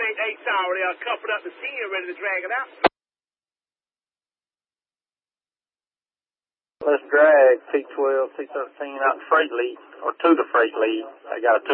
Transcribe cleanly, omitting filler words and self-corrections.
8's already coupled up the 10, ready to drag it out. Let's drag T12, T13 out the freight lead, or to the freight lead. I got a